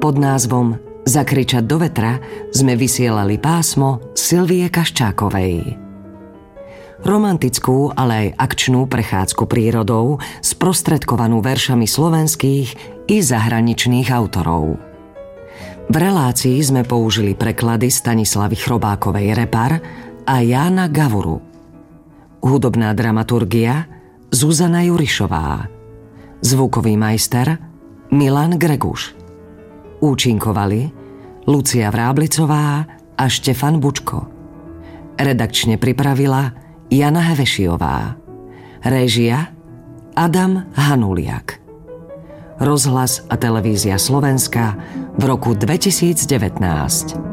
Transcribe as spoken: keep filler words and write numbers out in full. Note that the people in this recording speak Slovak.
Pod názvom Zakričať do vetra sme vysielali pásmo Silvie Kaščákovej. Romantickú, ale aj akčnú prechádzku prírodou, sprostredkovanú veršami slovenských i zahraničných autorov. V relácii sme použili preklady Stanislavy Chrobákovej Repar a Jána Gavuru. Hudobná dramaturgia Zuzana Jurišová. Zvukový majster Milan Greguš. Účinkovali Lucia Vráblicová a Štefan Bučko. Redakčne pripravila Jana Hevešiová. Réžia Adam Hanuliak. Rozhlas a televízia Slovenska v roku dvetisícdevätnásť.